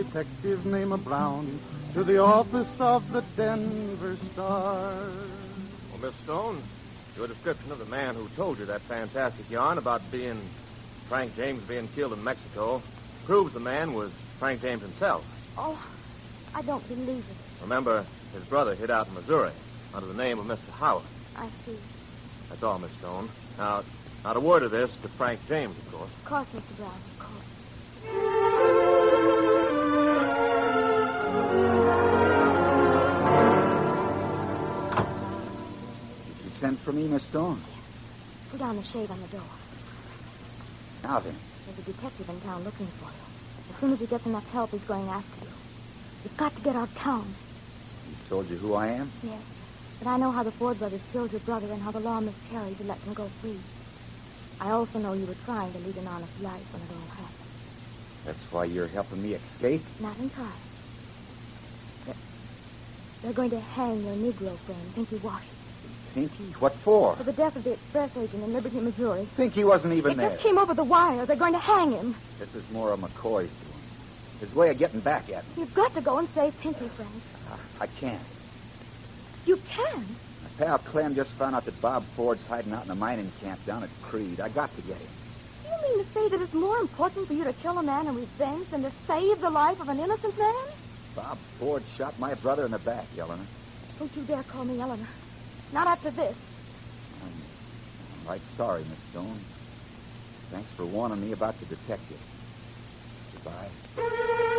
Detective named Brown to the office of the Denver Star. Well, Miss Stone, your description of the man who told you that fantastic yarn about Frank James being killed in Mexico proves the man was Frank James himself. Oh, I don't believe it. Remember, his brother hid out in Missouri under the name of Mr. Howard. I see. That's all, Miss Stone. Now, not a word of this to Frank James, of course. Of course, Mr. Brown, of course. Did you send for me, Miss Stone? Pull down the shade on the door. Now then. There's a detective in town looking for you. As soon as he gets enough help, he's going after you. You've got to get out of town. He told you who I am? Yes. But I know how the Ford brothers killed your brother and how the law miscarried to let them go free. I also know you were trying to lead an honest life when it all happened. That's why you're helping me escape? Not entirely. They're going to hang your Negro friend, Pinky Washington. Pinky? What for? For the death of the express agent in Liberty, Missouri. Pinky wasn't even there. It just came over the wire. They're going to hang him. This is more of McCoy's doing. His way of getting back at me. You've got to go and save Pinky, Frank. I can't. You can? My pal Clem just found out that Bob Ford's hiding out in a mining camp down at Creed. I got to get him. You mean to say that it's more important for you to kill a man in revenge than to save the life of an innocent man? Bob Ford shot my brother in the back, Eleanor. Don't you dare call me Eleanor. Not after this. I'm right sorry, Miss Stone. Thanks for warning me about the detective. Goodbye.